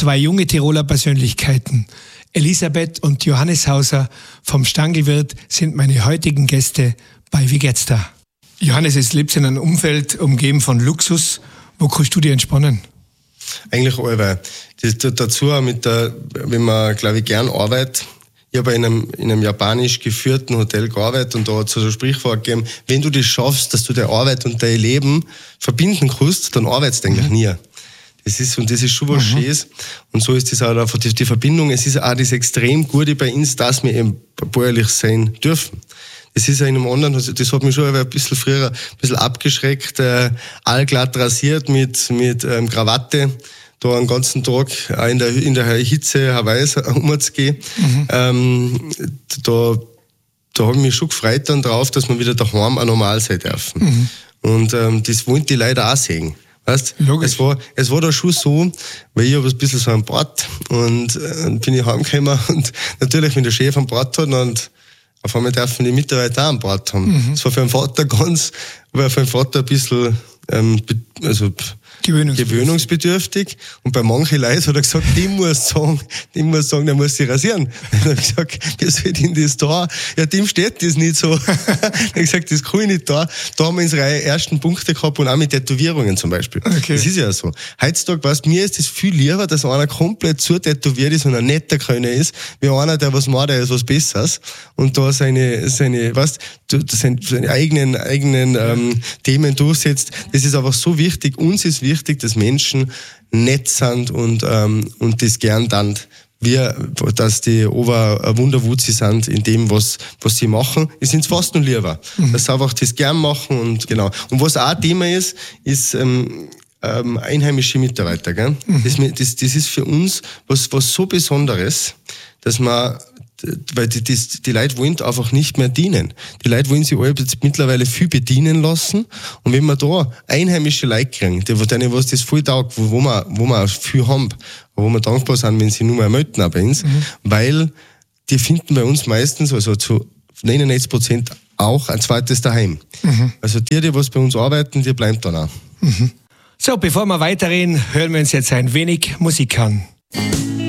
Zwei junge Tiroler Persönlichkeiten, Elisabeth und Johannes Hauser vom Stangelwirt, sind meine heutigen Gäste bei Wie geht's da? Johannes, es lebt in einem Umfeld umgeben von Luxus. Wo kannst du dir entspannen? Eigentlich allweil. Dazu, wenn man, glaube ich, gern arbeitet. Ich habe in einem japanisch geführten Hotel gearbeitet und da hat es so ein Sprichwort gegeben, wenn du das schaffst, dass du deine Arbeit und dein Leben verbinden kannst, dann arbeitest du eigentlich nie. Das ist schon was Schönes. Und so ist das auch einfach die Verbindung. Es ist auch das extrem Gute bei uns, dass wir eben bäuerlich sein dürfen. Das ist ja in einem anderen, das hat mich schon ein bisschen früher ein bisschen abgeschreckt, allglatt rasiert mit Krawatte, da einen ganzen Tag auch in der Hitze Hawaiis umzugehen. Da habe ich mich schon gefreut dann drauf, dass wir wieder daheim auch normal sein dürfen. Und das wollen die Leute auch sehen. Weißt? Es war da schon so, weil ich habe ein bisschen so einen Bart und bin ich heimgekommen und natürlich, wenn der Chef einen Bart hat und auf einmal dürfen die Mitarbeiter auch einen Bart haben. Das war für einen Vater ein bisschen gewöhnungsbedürftig. Und bei manchen Leuten hat er gesagt, die muss sagen, der muss sich rasieren. Dann habe ich gesagt, wie soll denn das da? Ja, dem steht das nicht so. Dann habe ich gesagt, das kann ich nicht da. Da haben wir unsere ersten Punkte gehabt und auch mit Tätowierungen zum Beispiel. Okay. Das ist ja so. Heutzutage, mir ist das viel lieber, dass einer komplett zutätowiert ist und ein netter Kölner ist, wie einer, der was macht, der ist was Besseres. Und da seine eigenen Themen durchsetzt. Das ist einfach so wichtig. Uns ist wichtig, dass Menschen nett sind und das gern dann, dass die ein Wunderwutzi sind in dem, was sie machen. Es sind fast nur lieber. Dass sie einfach das gern machen und genau. Und was auch Thema ist einheimische Mitarbeiter. Gell? Das ist für uns was so Besonderes, dass man, weil die Leute wollen einfach nicht mehr dienen. Die Leute wollen sich alle mittlerweile viel bedienen lassen. Und wenn wir da einheimische Leute kriegen, denen was das voll taugt, wo wir viel haben, wo wir dankbar sind, wenn sie nur mehr melden auch bei uns, weil die finden bei uns meistens, also zu 99% auch ein zweites Daheim. Also die was bei uns arbeiten, die bleiben dann auch. So, bevor wir weiterreden, hören wir uns jetzt ein wenig Musik an.